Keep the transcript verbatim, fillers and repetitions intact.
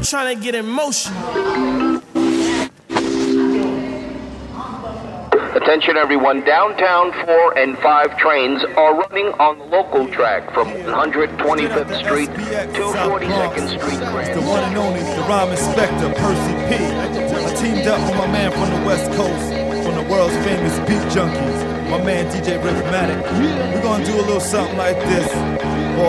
trying to get in motion. Attention everyone, downtown four and five trains are running on the local track from one twenty-fifth Street to forty-second Street Grand. The one and only, the rhyme inspector, Percy P. I teamed up with my man from the West Coast, from the world's famous Beat Junkies, my man D J Rhythmatic. We're gonna do a little something like this.